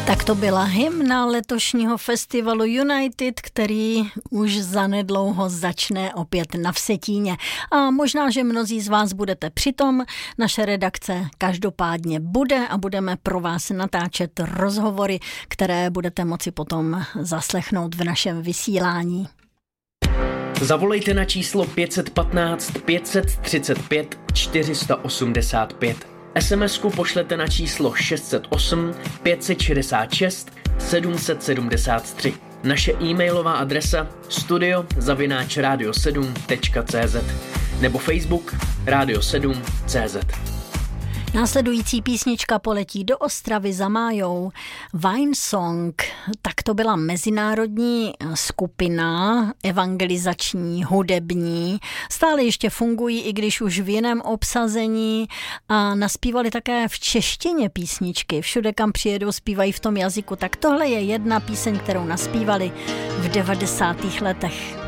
Tak to byla hymna letošního festivalu United, který už zanedlouho začne opět na Vsetíně. A možná, že mnozí z vás budete přitom. Naše redakce každopádně bude a budeme pro vás natáčet rozhovory, které budete moci potom zaslechnout v našem vysílání. Zavolejte na číslo 515 535 485. SMS-ku pošlete na číslo 608 566 773. Naše e-mailová adresa studio@radio7.cz nebo Facebook Radio7.cz. Následující písnička poletí do Ostravy za Májou. Wine Song, tak to byla mezinárodní skupina, evangelizační, hudební. Stále ještě fungují, i když už v jiném obsazení, a naspívali také v češtině písničky. Všude, kam přijedou, zpívají v tom jazyku. Tak tohle je jedna píseň, kterou naspívali v 90. letech.